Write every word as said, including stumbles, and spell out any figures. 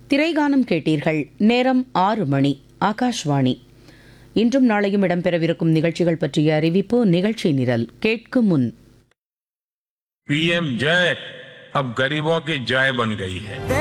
திரைகானம் கேட்டீர்கள். நேரம் ஆறு மணி. ஆகாஷ்வாணி. இன்றும் நாளையும் இடம்பெறவிருக்கும் நிகழ்ச்சிகள் பற்றிய அறிவிப்பு. நிகழ்ச்சி நிரல் கேட்கும் முன். पीएम जय अब गरीबों की जय बन गई है.